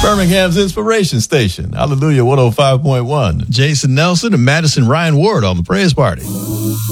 Birmingham's Inspiration Station. Hallelujah 105.1. Jason Nelson and Madison Ryan Ward on the Praise Party.